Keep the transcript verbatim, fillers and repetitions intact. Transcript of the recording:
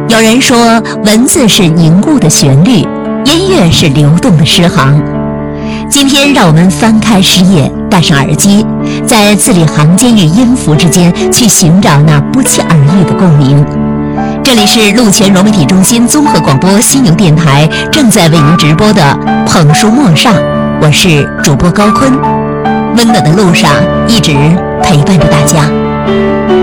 有人说，文字是凝固的旋律，音乐是流动的诗行。今天，让我们翻开诗页，戴上耳机，在字里行间与音符之间去寻找那不期而遇的共鸣。这里是路前融媒体中心综合广播犀牛电台正在为您直播的《捧书陌上》，我是主播高坤，温暖的路上一直陪伴着大家。